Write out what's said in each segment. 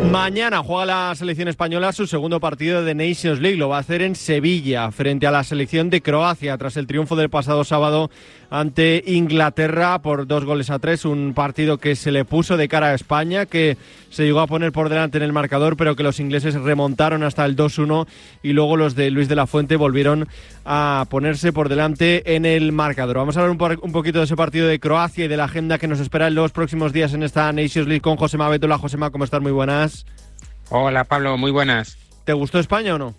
Mañana juega la selección española su segundo partido de Nations League. Lo va a hacer en Sevilla, frente a la selección de Croacia, tras el triunfo del pasado sábado ante Inglaterra por 2-3. Un partido que se le puso de cara a España, que se llegó a poner por delante en el marcador, pero que los ingleses remontaron hasta el 2-1 y luego los de Luis de la Fuente volvieron a ponerse por delante en el marcador. Vamos a hablar un poquito de ese partido de Croacia y de la agenda que nos espera en los próximos días en esta Nations League con Josema Betola. Josema, ¿cómo estás? Muy buenas. Hola Pablo, muy buenas. ¿Te gustó España o no?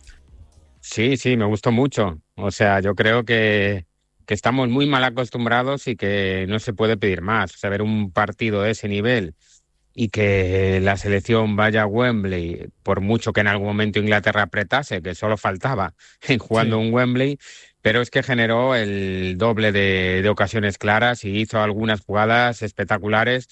Sí, me gustó mucho. O sea, yo creo que estamos muy mal acostumbrados y que no se puede pedir más. O sea, ver un partido de ese nivel y que la selección vaya a Wembley, por mucho que en algún momento Inglaterra apretase, que solo faltaba jugando en Wembley, pero es que generó el doble de ocasiones claras y hizo algunas jugadas espectaculares.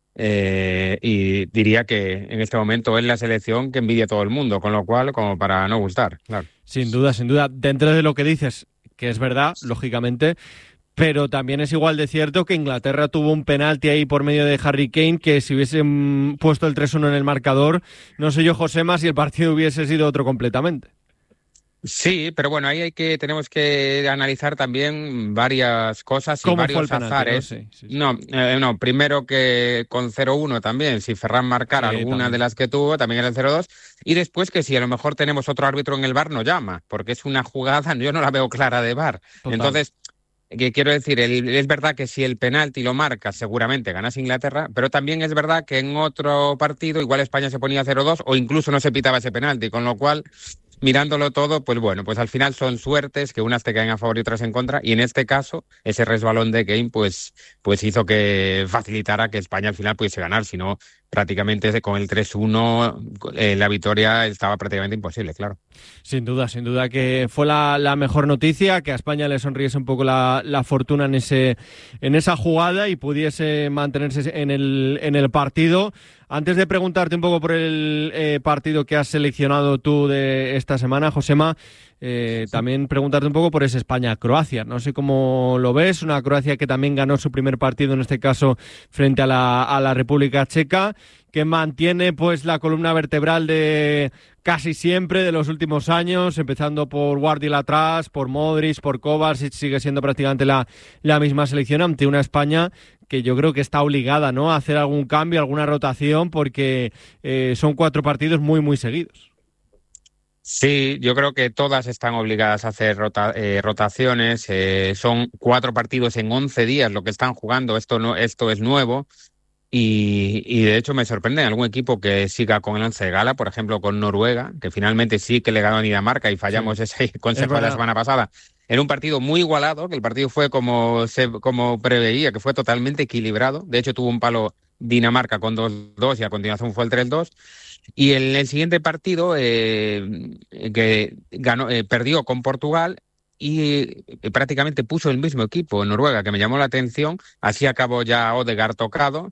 Y diría que en este momento es la selección que envidia a todo el mundo, con lo cual, como para no gustar, claro. Sin duda. Dentro de lo que dices, que es verdad, lógicamente, pero también es igual de cierto que Inglaterra tuvo un penalti ahí por medio de Harry Kane, que si hubiesen puesto el 3-1 en el marcador, no sé yo, Josema, si el partido hubiese sido otro completamente. Sí, pero bueno, ahí tenemos que analizar también varias cosas y varios azares. No, primero que con 0-1 también, si Ferran marcara alguna también de las que tuvo, también era el 0-2, y después que si a lo mejor tenemos otro árbitro en el VAR, no llama, porque es una jugada, yo no la veo clara de VAR. Total. Entonces, que quiero decir, es verdad que si el penalti lo marca, seguramente ganas Inglaterra, pero también es verdad que en otro partido igual España se ponía 0-2 o incluso no se pitaba ese penalti, con lo cual, mirándolo todo, pues bueno, pues al final son suertes que unas te caen a favor y otras en contra, y en este caso ese resbalón de Kane pues hizo que facilitara que España al final pudiese ganar, si no prácticamente con el 3-1 la victoria estaba prácticamente imposible, claro. Sin duda que fue la mejor noticia, que a España le sonriese un poco la fortuna en esa jugada y pudiese mantenerse en el partido. Antes de preguntarte un poco por el partido que has seleccionado tú de esta semana, Josema, también preguntarte un poco por ese España-Croacia. No sé cómo lo ves, una Croacia que también ganó su primer partido, en este caso frente a la República Checa, que mantiene pues la columna vertebral de casi siempre de los últimos años, empezando por Guardiola atrás, por Modric, por Kovacic, sigue siendo prácticamente la misma selección ante una España que yo creo que está obligada, ¿no?, a hacer algún cambio, alguna rotación, porque son 4 partidos muy, muy seguidos. Sí, yo creo que todas están obligadas a hacer rotaciones. Son 4 partidos en 11 días lo que están jugando. Esto es nuevo. Y de hecho me sorprende algún equipo que siga con el 11 de gala, por ejemplo con Noruega, que finalmente sí que le ganó a Dinamarca y fallamos ese consejo de la semana pasada. Era un partido muy igualado, que el partido fue como preveía, que fue totalmente equilibrado. De hecho tuvo un palo Dinamarca con 2-2 y a continuación fue el 3-2. Y en el siguiente partido que ganó, perdió con Portugal y prácticamente puso el mismo equipo en Noruega, que me llamó la atención. Así acabó ya Odegaard tocado.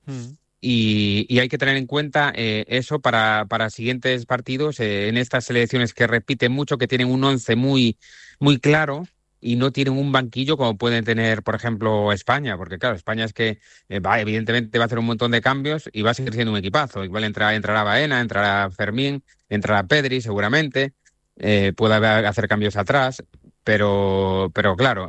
Y hay que tener en cuenta eso para siguientes partidos en estas selecciones que repiten mucho, que tienen un 11 muy, muy claro y no tienen un banquillo como pueden tener, por ejemplo, España, porque claro, España es que evidentemente va a hacer un montón de cambios y va a seguir siendo un equipazo. Igual entrará Baena, entrará Fermín, entrará Pedri seguramente, puede hacer cambios atrás, pero claro,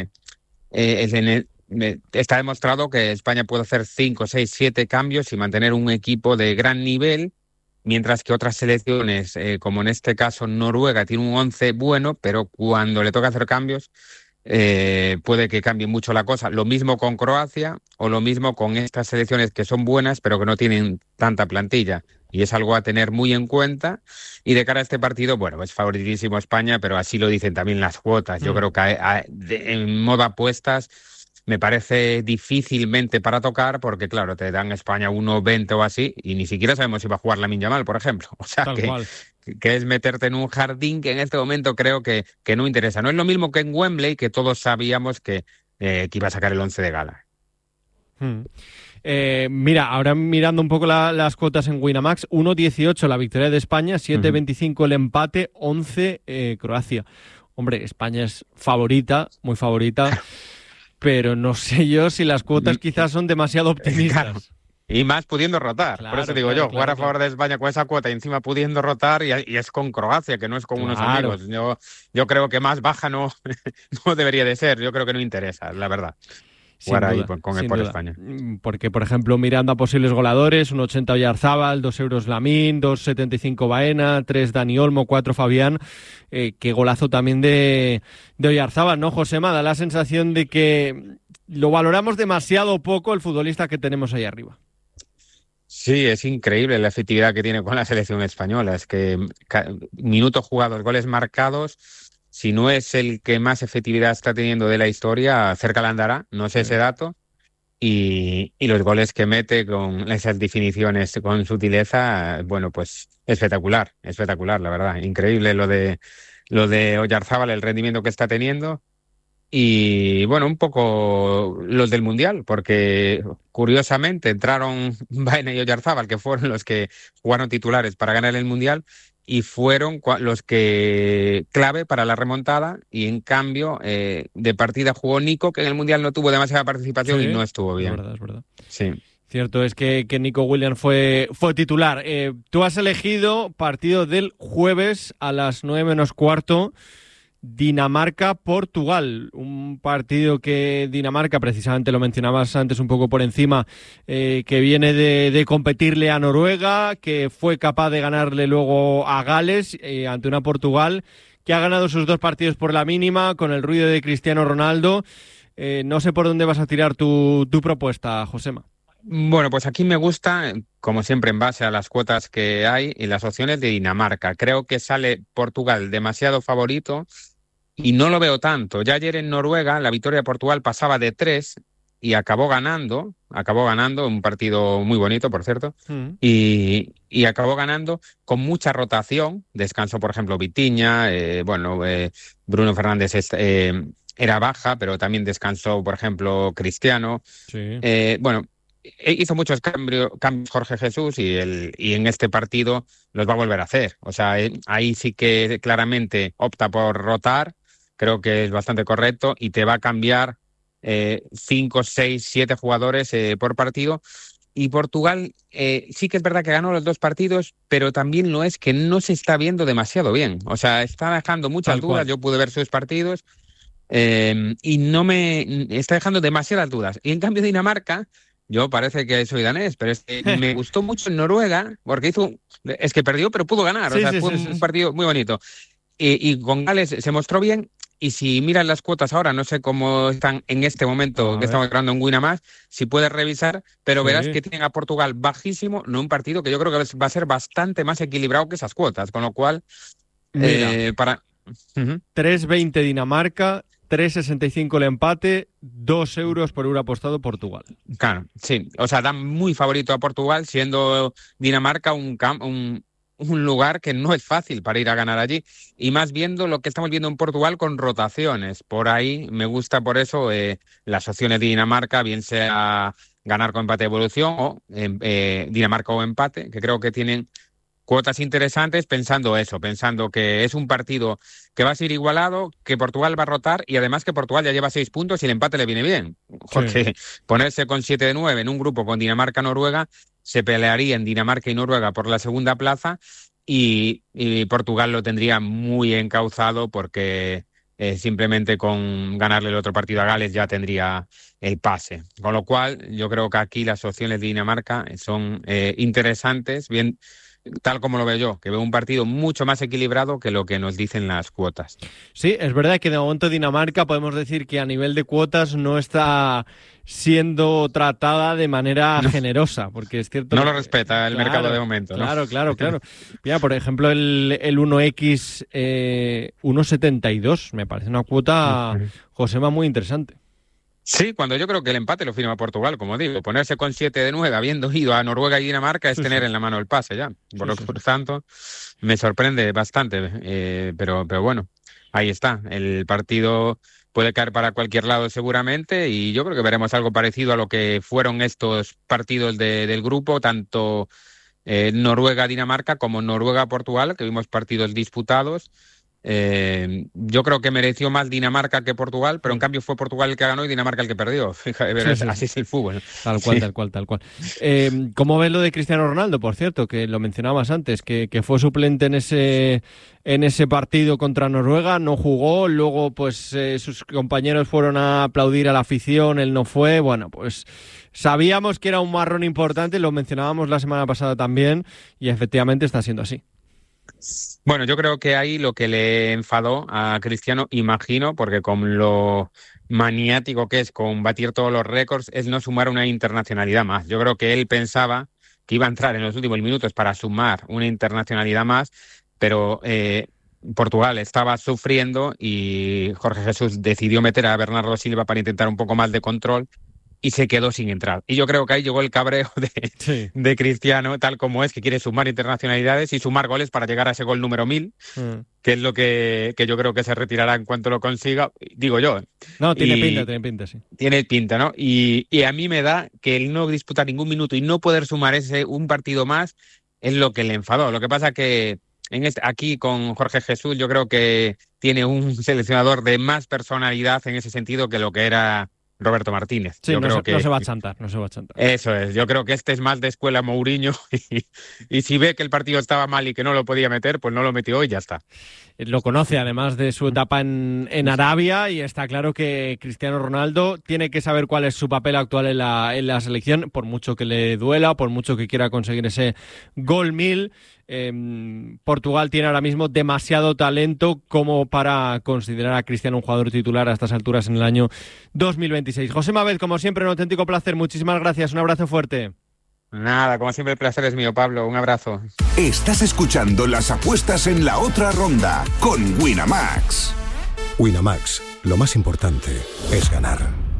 está demostrado que España puede hacer 5, 6, 7 cambios y mantener un equipo de gran nivel, mientras que otras selecciones, como en este caso Noruega, tiene un 11 bueno, pero cuando le toca hacer cambios puede que cambie mucho la cosa. Lo mismo con Croacia o lo mismo con estas selecciones que son buenas pero que no tienen tanta plantilla. Y es algo a tener muy en cuenta. Y de cara a este partido, bueno, es favoritísimo España, pero así lo dicen también las cuotas. Yo creo que en modo apuestas me parece difícilmente para tocar, porque claro, te dan España 1-20 o así, y ni siquiera sabemos si va a jugar Lamine Yamal, por ejemplo. O sea, que es meterte en un jardín que en este momento creo que no interesa. No es lo mismo que en Wembley, que todos sabíamos que iba a sacar el 11 de gala. Mira, ahora mirando un poco las cuotas en Winamax, 1.18 la victoria de España, 7.25 el empate, 11 Croacia. Hombre, España es favorita, muy favorita, pero no sé yo si las cuotas quizás son demasiado optimistas. Claro. Y más pudiendo rotar. Claro, por eso digo claro, yo, jugar claro, a favor de España con esa cuota y encima pudiendo rotar, y es con Croacia, que no es con unos claro. amigos. Yo creo que más baja no, no debería de ser. Yo creo que no interesa, la verdad, jugar Sin ahí duda, sin por duda. España. Porque, por ejemplo, mirando a posibles goleadores, 1,80 Oyarzábal, 2 euros Lamín, 2,75 Baena, 3 Dani Olmo, 4 Fabián. Qué golazo también de Oyarzábal, ¿no, Josema? Da la sensación de que lo valoramos demasiado poco el futbolista que tenemos ahí arriba. Sí, es increíble la efectividad que tiene con la selección española. Es que minutos jugados, goles marcados, si no es el que más efectividad está teniendo de la historia, cerca la andará, no sé ese dato. Y los goles que mete con esas definiciones, con sutileza, bueno, pues espectacular, la verdad. Increíble lo de Oyarzábal, el rendimiento que está teniendo. Y bueno, un poco los del Mundial, porque curiosamente entraron Baena y Oyarzábal, que fueron los que jugaron titulares para ganar el Mundial, y fueron los que clave para la remontada, y en cambio de partida jugó Nico, que en el Mundial no tuvo demasiada participación y no estuvo bien. Es verdad. Sí. Cierto es que Nico Williams fue titular. Tú has elegido partido del jueves a las 9:15, Dinamarca-Portugal, un partido que Dinamarca, precisamente lo mencionabas antes un poco por encima, que viene de competirle a Noruega, que fue capaz de ganarle luego a Gales ante una Portugal que ha ganado sus 2 partidos por la mínima, con el ruido de Cristiano Ronaldo. No sé por dónde vas a tirar tu propuesta, Josema. Bueno, pues aquí me gusta, como siempre, en base a las cuotas que hay y las opciones de Dinamarca. Creo que sale Portugal demasiado favorito y no lo veo tanto. Ya ayer en Noruega la victoria de Portugal pasaba de 3 y acabó ganando un partido muy bonito, por cierto, y acabó ganando con mucha rotación. Descansó, por ejemplo, Vitinha, Bruno Fernández era baja, pero también descansó, por ejemplo, Cristiano. Sí. Hizo muchos cambios Jorge Jesús y en este partido los va a volver a hacer. O sea, ahí sí que claramente opta por rotar, creo que es bastante correcto, y te va a cambiar 5, 6, 7 jugadores por partido. Y Portugal sí que es verdad que ganó los 2 partidos, pero también lo es que no se está viendo demasiado bien. O sea, está dejando muchas dudas. Yo pude ver sus partidos y no me está dejando demasiadas dudas. Y en cambio Dinamarca, yo parece que soy danés, pero es que me gustó mucho en Noruega, porque es que perdió, pero pudo ganar. Sí, o sea, fue un partido muy bonito. Y con Gales se mostró bien. Y si miras las cuotas ahora, no sé cómo están en este momento que estamos grabando en Winamax, si puedes revisar, pero verás que tienen a Portugal bajísimo, no un partido que yo creo que va a ser bastante más equilibrado que esas cuotas, con lo cual, para... 3,20 Dinamarca, 3,65 el empate, 2 euros por euro apostado Portugal. Claro, sí. O sea, dan muy favorito a Portugal, siendo Dinamarca un lugar que no es fácil para ir a ganar allí. Y más viendo lo que estamos viendo en Portugal con rotaciones. Por ahí me gusta por eso las opciones de Dinamarca, bien sea ganar con empate de evolución o Dinamarca o empate, que creo que tienen cuotas interesantes pensando que es un partido que va a ser igualado, que Portugal va a rotar y además que Portugal ya lleva 6 puntos y el empate le viene bien. Porque ponerse con 7 de 9 en un grupo con Dinamarca-Noruega, se pelearía en Dinamarca y Noruega por la segunda plaza y Portugal lo tendría muy encauzado porque simplemente con ganarle el otro partido a Gales ya tendría el pase. Con lo cual yo creo que aquí las opciones de Dinamarca son interesantes, bien tal como lo veo yo, que veo un partido mucho más equilibrado que lo que nos dicen las cuotas. Sí, es verdad que de momento Dinamarca podemos decir que a nivel de cuotas no está siendo tratada de manera generosa, porque es cierto... No lo respeta el mercado de momento, ¿no? Claro. Mira, por ejemplo, el 1X 1,72 me parece una cuota, Josema, muy interesante. Sí, cuando yo creo que el empate lo firma Portugal, como digo, ponerse con 7 de 9 habiendo ido a Noruega y Dinamarca es tener en la mano el pase ya. Por tanto, me sorprende bastante, pero bueno, ahí está. El partido puede caer para cualquier lado seguramente y yo creo que veremos algo parecido a lo que fueron estos partidos del grupo, tanto Noruega-Dinamarca como Noruega-Portugal, que vimos partidos disputados. Yo creo que mereció más Dinamarca que Portugal, pero en cambio fue Portugal el que ganó y Dinamarca el que perdió. Fíjate, Sí. así es el fútbol. Tal cual, Sí. tal cual, tal cual. ¿Cómo ves lo de Cristiano Ronaldo, por cierto, que lo mencionabas antes, que fue suplente en ese partido contra Noruega, no jugó, luego pues sus compañeros fueron a aplaudir a la afición, él no fue, bueno, pues sabíamos que era un marrón importante, lo mencionábamos la semana pasada también, y efectivamente está siendo así. Bueno, yo creo que ahí lo que le enfadó a Cristiano, imagino, porque con lo maniático que es con batir todos los récords, es no sumar una internacionalidad más. Yo creo que él pensaba que iba a entrar en los últimos minutos para sumar una internacionalidad más, pero Portugal estaba sufriendo y Jorge Jesús decidió meter a Bernardo Silva para intentar un poco más de control y se quedó sin entrar. Y yo creo que ahí llegó el cabreo Sí. de Cristiano, tal como es, que quiere sumar internacionalidades y sumar goles para llegar a ese gol número 1000, que es lo que yo creo que se retirará en cuanto lo consiga, digo yo. No, tiene Y pinta, sí. tiene pinta, ¿no? Y a mí me da que el no disputar ningún minuto y no poder sumar un partido más es lo que le enfadó. Lo que pasa que aquí con Jorge Jesús yo creo que tiene un seleccionador de más personalidad en ese sentido que lo que era Roberto Martínez. Sí, Yo no, creo no que se va a chantar, no se va a chantar. eso es, yo creo que este es más de escuela Mourinho y si ve que el partido estaba mal y que no lo podía meter, pues no lo metió y ya está. Lo conoce además de su etapa en Arabia y está claro que Cristiano Ronaldo tiene que saber cuál es su papel actual en la selección, por mucho que le duela, por mucho que quiera conseguir ese gol 1000. Portugal tiene ahora mismo demasiado talento como para considerar a Cristiano un jugador titular a estas alturas en el año 2026. José Mabel, como siempre, un auténtico placer. Muchísimas gracias. Un abrazo fuerte. Nada, como siempre el placer es mío, Pablo. Un abrazo. Estás escuchando las apuestas en la otra ronda con Winamax. Winamax, lo más importante es ganar.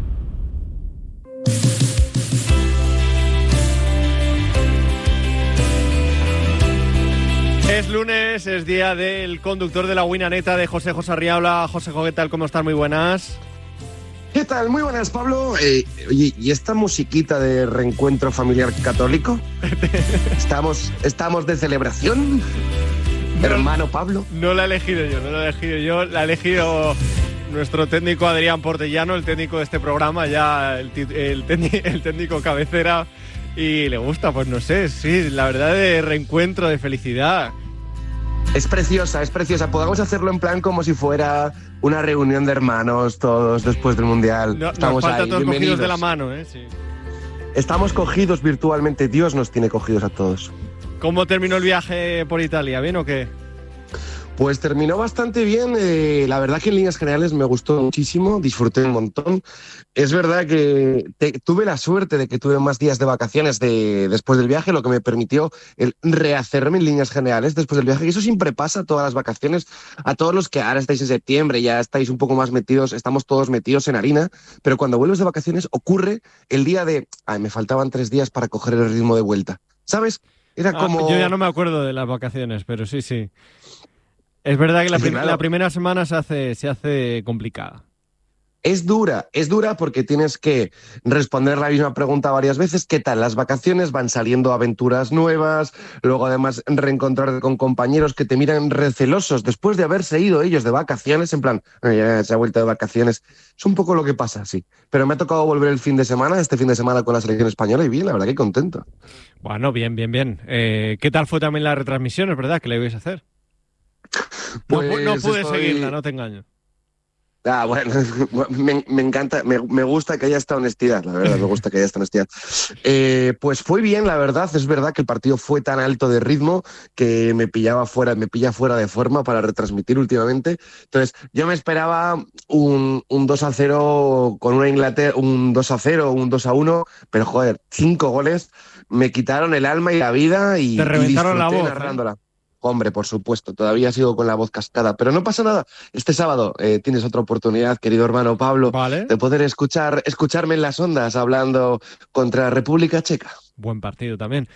Es lunes, es día del conductor de la Winaneta de José Arriaula. José, ¿qué tal? ¿Cómo estás? Muy buenas. ¿Qué tal? Muy buenas, Pablo. Oye, ¿y esta musiquita de reencuentro familiar católico? ¿Estamos de celebración? Hermano Pablo. No la he elegido yo, la ha elegido nuestro técnico Adrián Portellano, el técnico de este programa, ya el técnico cabecera, y le gusta, pues no sé, sí, la verdad, de reencuentro, de felicidad. Es preciosa. Podamos hacerlo en plan como si fuera una reunión de hermanos todos después del Mundial. Nos falta ahí, todos cogidos de la mano, sí. Estamos cogidos virtualmente, Dios nos tiene cogidos a todos. ¿Cómo terminó el viaje por Italia? ¿Bien o qué? Pues terminó bastante bien, la verdad que en líneas generales me gustó muchísimo, disfruté un montón. Es verdad que tuve la suerte de que tuve más días de vacaciones después del viaje, lo que me permitió el rehacerme en líneas generales después del viaje, y eso siempre pasa todas las vacaciones, a todos los que ahora estáis en septiembre, ya estáis un poco más metidos, estamos todos metidos en harina, pero cuando vuelves de vacaciones ocurre el día de, me faltaban 3 días para coger el ritmo de vuelta, ¿sabes? Era como... Yo ya no me acuerdo de las vacaciones, pero sí. Es verdad que la primera semana se hace complicada. Es dura porque tienes que responder la misma pregunta varias veces. ¿Qué tal las vacaciones? Van saliendo aventuras nuevas, luego además reencontrarte con compañeros que te miran recelosos después de haberse ido ellos de vacaciones, en plan, ya se ha vuelto de vacaciones. Es un poco lo que pasa, sí. Pero me ha tocado volver este fin de semana con la selección española y bien, la verdad que contento. Bueno, bien. ¿Qué tal fue también la retransmisión? Es verdad que le ibais a hacer. Pues no pude seguirla, no te engaño. Bueno, me encanta, me gusta que haya esta honestidad, la verdad, me gusta que haya esta honestidad. Pues fue bien, la verdad, es verdad que el partido fue tan alto de ritmo que me pilla fuera de forma para retransmitir últimamente. Entonces, yo me esperaba un 2-0 con una Inglaterra, un 2-0, un 2-1, pero joder, 5 goles me quitaron el alma y la vida y te reventaron la voz, narrándola. Hombre, por supuesto, todavía sigo con la voz cascada, pero no pasa nada. Este sábado tienes otra oportunidad, querido hermano Pablo, ¿vale?, de poder escucharme en las ondas hablando contra República Checa. Buen partido también.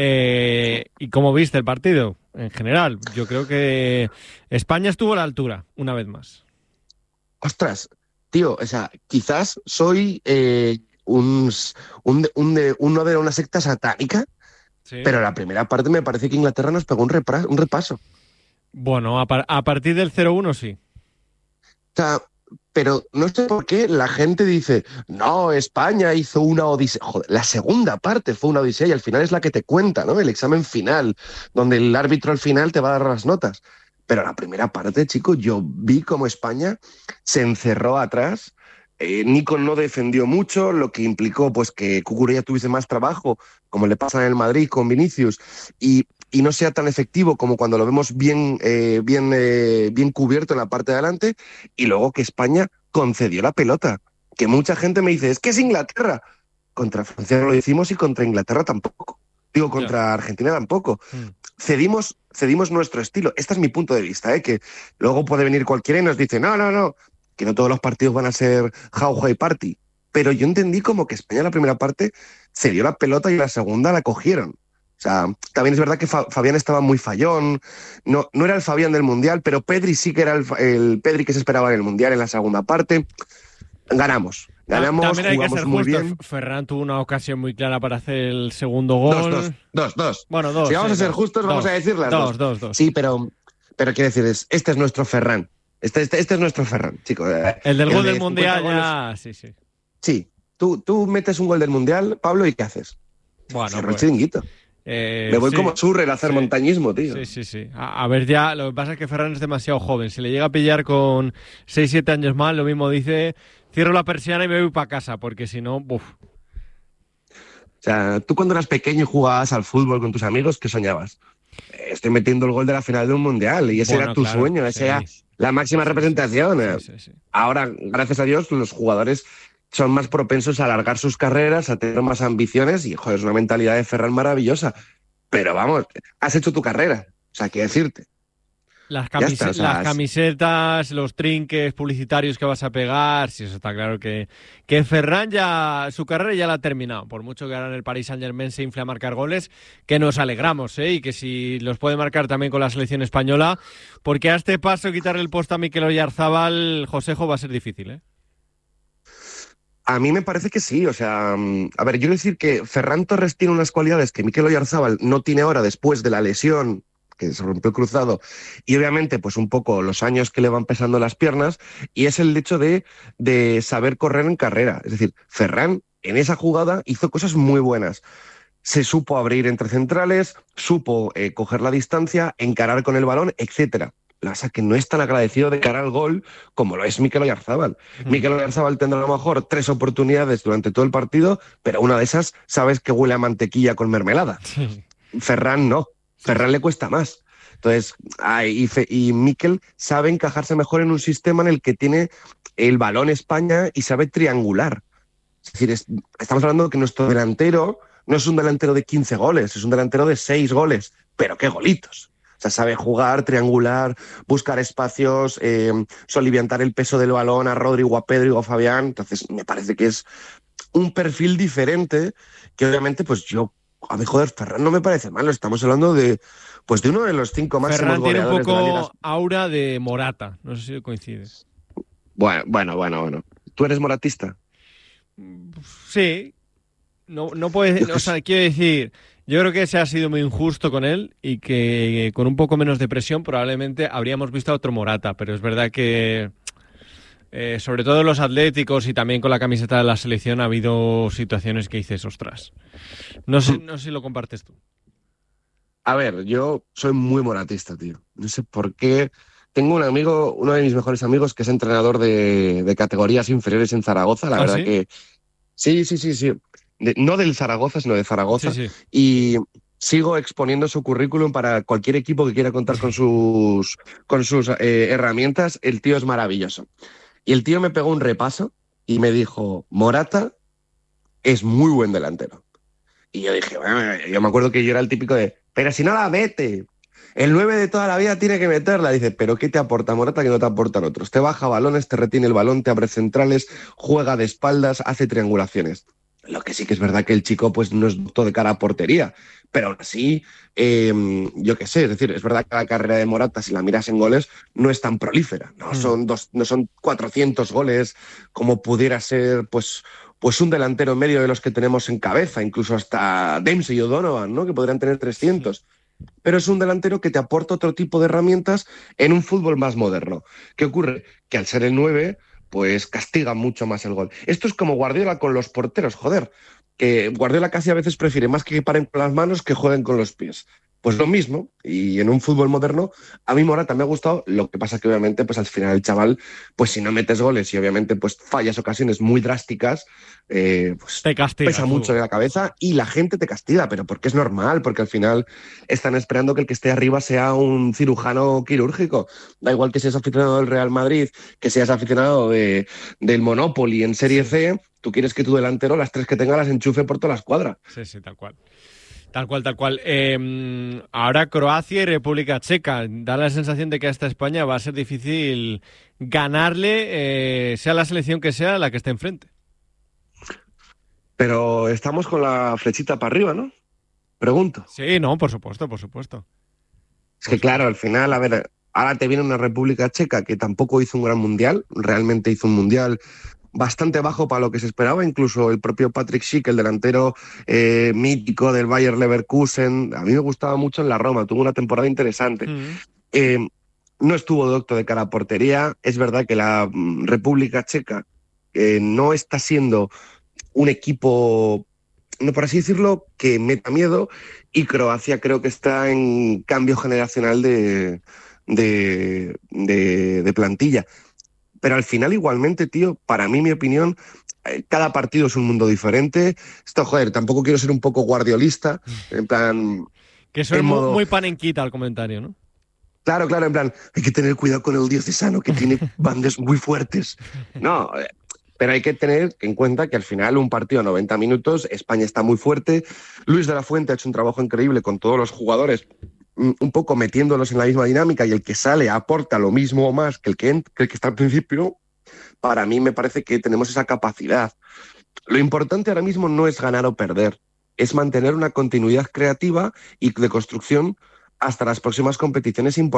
¿Y cómo viste el partido en general? Yo creo que España estuvo a la altura, una vez más. Ostras, tío, o sea, quizás soy uno de una secta satánica. Sí. Pero la primera parte me parece que Inglaterra nos pegó un repaso. Bueno, a partir del 0-1 sí. O sea, pero no sé por qué la gente dice, no, España hizo una odisea. Joder, la segunda parte fue una odisea y al final es la que te cuenta, ¿no? El examen final, donde el árbitro al final te va a dar las notas. Pero la primera parte, chico, yo vi cómo España se encerró atrás. Nico no defendió mucho, lo que implicó pues que Cucurella tuviese más trabajo, como le pasa en el Madrid con Vinicius, y no sea tan efectivo como cuando lo vemos bien cubierto en la parte de adelante, y luego que España concedió la pelota. Que mucha gente me dice, es que es Inglaterra. Contra Francia no lo hicimos y contra Inglaterra tampoco. Digo, contra Argentina tampoco. Cedimos nuestro estilo. Este es mi punto de vista, que luego puede venir cualquiera y nos dice, no, que no todos los partidos van a ser jauja y party. Pero yo entendí como que España en la primera parte cedió la pelota y la segunda la cogieron. O sea, también es verdad que Fabián estaba muy fallón, no era el Fabián del Mundial, pero Pedri sí que era el Pedri que se esperaba en el Mundial en la segunda parte. Ganamos, también hay que jugamos ser muy justos. bien. Ferran tuvo una ocasión muy clara para hacer el segundo gol. Dos. Bueno, dos. Si vamos a ser dos. justos, vamos a decir las dos. Dos. Sí, pero quiero decir, este es nuestro Ferran. Este es nuestro Ferran, chicos. El del gol del Mundial ya... Sí. Sí, tú metes un gol del Mundial, Pablo, ¿y qué haces? Bueno, Cierro el chiringuito. Me voy como Schürrle a hacer montañismo, tío. Sí. A ver, ya, lo que pasa es que Ferran es demasiado joven. Si le llega a pillar con 6-7 años más, lo mismo dice, cierro la persiana y me voy para casa, porque si no, ¡buf! O sea, tú cuando eras pequeño y jugabas al fútbol con tus amigos, ¿qué soñabas? Estoy metiendo el gol de la final de un Mundial, y ese era tu sueño, esa era la máxima representación. Sí. Ahora, gracias a Dios, los jugadores son más propensos a alargar sus carreras, a tener más ambiciones, y joder, es una mentalidad de Ferran maravillosa. Pero vamos, has hecho tu carrera, o sea, qué decirte. Las camisetas, los trinques publicitarios que vas a pegar, sí, eso está claro que Ferran ya, su carrera ya la ha terminado. Por mucho que ahora en el Paris Saint-Germain se infle a marcar goles, que nos alegramos, y que si los puede marcar también con la selección española, porque a este paso quitarle el puesto a Mikel Oyarzabal, Josejo, va a ser difícil, A mí me parece que sí, o sea, a ver, yo quiero decir que Ferran Torres tiene unas cualidades que Mikel Oyarzabal no tiene ahora después de la lesión, que se rompió el cruzado, y obviamente pues un poco los años que le van pesando las piernas, y es el hecho de saber correr en carrera. Es decir, Ferran en esa jugada hizo cosas muy buenas. Se supo abrir entre centrales, supo coger la distancia, encarar con el balón, etcétera. O sea, que no es tan agradecido de cara al gol como lo es Mikel Oyarzabal. Mikel Oyarzabal tendrá a lo mejor 3 oportunidades durante todo el partido, pero una de esas sabes que huele a mantequilla con mermelada. Sí. Ferran no. Ferran le cuesta más. Entonces, y Mikel sabe encajarse mejor en un sistema en el que tiene el balón España y sabe triangular. Es decir, estamos hablando de que nuestro delantero no es un delantero de 15 goles, es un delantero de 6 goles, pero qué golitos. O sea, sabe jugar, triangular, buscar espacios, soliviantar el peso del balón a Rodrigo, a Pedri o a Fabián. Entonces, me parece que es un perfil diferente que obviamente, pues yo, a mí, joder, Ferran no me parece malo. Estamos hablando de uno de los 5 máximos Ferran tiene goleadores un de la liga. poco aura de Morata, no sé si coincides. Bueno. ¿Tú eres moratista? Sí. No puedes, o sea, quiero decir, yo creo que ese ha sido muy injusto con él y que con un poco menos de presión probablemente habríamos visto a otro Morata, pero es verdad que sobre todo los atléticos y también con la camiseta de la selección ha habido situaciones que dices, ostras. No sé si lo compartes tú. A ver, yo soy muy moratista, tío. No sé por qué. Tengo un amigo, uno de mis mejores amigos, que es entrenador de categorías inferiores en Zaragoza. La verdad, ¿sí? Que sí. No del Zaragoza, sino de Zaragoza. Sí. Y sigo exponiendo su currículum para cualquier equipo que quiera contar con sus herramientas. El tío es maravilloso. Y el tío me pegó un repaso y me dijo, Morata es muy buen delantero. Y yo dije, bueno, yo me acuerdo que yo era el típico de, pero si no la mete, el 9 de toda la vida tiene que meterla. Dice, pero ¿qué te aporta Morata que no te aportan otros? Te baja balones, te retiene el balón, te abre centrales, juega de espaldas, hace triangulaciones. Lo que sí que es verdad que el chico pues no es todo de cara a portería, pero aún así, yo qué sé, es decir, es verdad que la carrera de Morata, si la miras en goles, no es tan prolífera, no son 400 goles como pudiera ser pues un delantero medio de los que tenemos en cabeza, incluso hasta Dempsey y O'Donovan, ¿no? Que podrían tener 300. pero es un delantero que te aporta otro tipo de herramientas en un fútbol más moderno. ¿Qué ocurre? Que al ser el 9, pues castiga mucho más el gol. Esto es como Guardiola con los porteros, joder, que Guardiola casi a veces prefiere más que paren con las manos que jueguen con los pies. Pues lo mismo, y en un fútbol moderno, a mí Morata me ha gustado, lo que pasa que obviamente pues al final el chaval, pues si no metes goles y obviamente pues fallas ocasiones muy drásticas, pues Te castiga, pesa mucho en la cabeza y la gente te castiga, pero porque es normal, porque al final están esperando que el que esté arriba sea un cirujano quirúrgico. Da igual que seas aficionado del Real Madrid, que seas aficionado del Monopoly en Serie C, tú quieres que tu delantero, las 3 que tenga, las enchufe por toda la escuadra. Sí, tal cual. Tal cual. Ahora Croacia y República Checa. Da la sensación de que hasta España va a ser difícil ganarle, sea la selección que sea la que esté enfrente. Pero estamos con la flechita para arriba, ¿no? Pregunto. Sí, no, por supuesto. Es que claro, al final, a ver, ahora te viene una República Checa que tampoco hizo un gran mundial, realmente hizo un mundial bastante bajo para lo que se esperaba, incluso el propio Patrick Schick, el delantero mítico del Bayer Leverkusen, a mí me gustaba mucho en la Roma, tuvo una temporada interesante. No estuvo docto de cara a portería, es verdad que la República Checa no está siendo un equipo, no por así decirlo, que meta miedo, y Croacia creo que está en cambio generacional de plantilla. Pero al final igualmente, tío, para mí, mi opinión, cada partido es un mundo diferente. Esto, joder, tampoco quiero ser un poco guardiolista, en plan... Que eso es muy panenquita el comentario, ¿no? Claro, en plan, hay que tener cuidado con el diocesano, que tiene bandas muy fuertes. No, pero hay que tener en cuenta que al final un partido a 90 minutos, España está muy fuerte. Luis de la Fuente ha hecho un trabajo increíble con todos los jugadores, un poco metiéndolos en la misma dinámica, y el que sale aporta lo mismo o más que el que está al principio. Para mí me parece que tenemos esa capacidad. Lo importante ahora mismo no es ganar o perder, es mantener una continuidad creativa y de construcción hasta las próximas competiciones importantes.